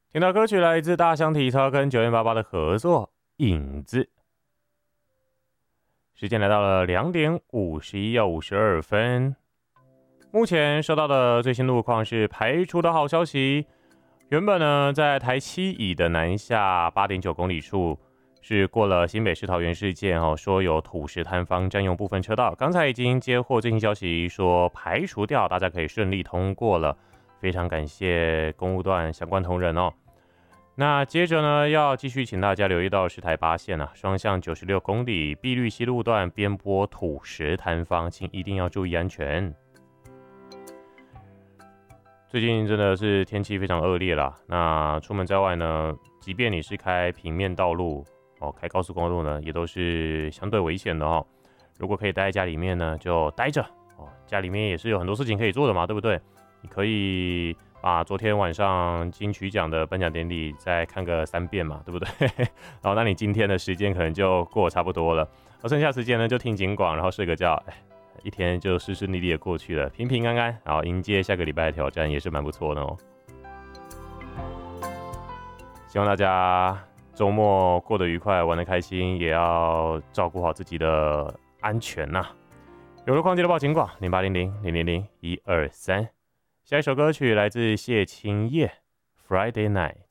听到歌曲来自大象体操跟988的合作《影子》。时间来到了2:51要52分。目前收到的最新路况是排除的好消息。原本呢，在台七乙的南下8.9公里处，是过了新北市桃园事件说有土石坍方占用部分车道。刚才已经接获最新消息，说排除掉，大家可以顺利通过了。非常感谢公务段相关同仁哦。那接着呢，要继续请大家留意到是台八线双向96公里碧绿溪路段边坡土石坍方，请一定要注意安全。最近真的是天气非常恶劣啦，那出门在外呢，即便你是开平面道路开高速公路呢，也都是相对危险的哦。如果可以待在家里面呢，就待着家里面也是有很多事情可以做的嘛，对不对？你可以把昨天晚上金曲奖的颁奖典礼再看个3遍嘛，对不对？然后那你今天的时间可能就过得差不多了，剩下时间呢就听警广，然后睡个觉，一天就顺顺利利的过去了，平平安安，然后迎接下个礼拜的挑战，也是蛮不错的哦。希望大家周末过得愉快，玩得开心，也要照顾好自己的安全呐。有路况记得报警广0800000123。下一首歌曲来自谢清业《Friday Night》。